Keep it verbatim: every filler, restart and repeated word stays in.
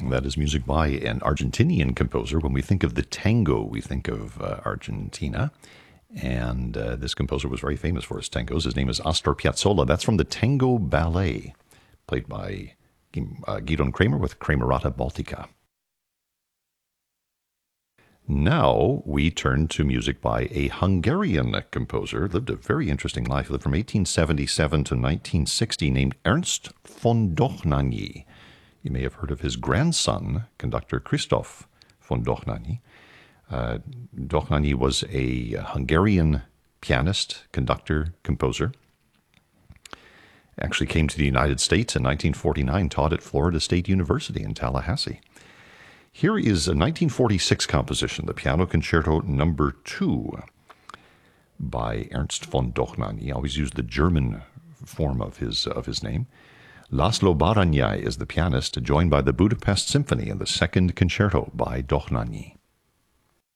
That is music by an Argentinian composer. When we think of the tango, we think of uh, Argentina. And uh, this composer was very famous for his tangos. His name is Astor Piazzolla. That's from the Tango Ballet, played by uh, Gidon Kremer with Kremerata Baltica. Now we turn to music by a Hungarian composer. Lived a very interesting life. He lived from eighteen seventy-seven to nineteen sixty, named Ernst von Dohnányi. You may have heard of his grandson, conductor Christoph von Dohnányi. Uh, Dohnányi was a Hungarian pianist, conductor, composer. Actually came to the United States in nineteen forty-nine, taught at Florida State University in Tallahassee. Here is a nineteen forty-six composition, the Piano Concerto Number Two by Ernst von Dohnányi. He always used the German form of his of his name. Laszlo Baranyai is the pianist, joined by the Budapest Symphony in the Second Concerto by Dohnányi.